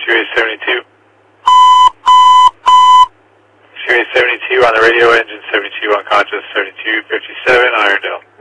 Series 72. Series 72 on the radio, engine 72 unconscious, 7257, Irondale.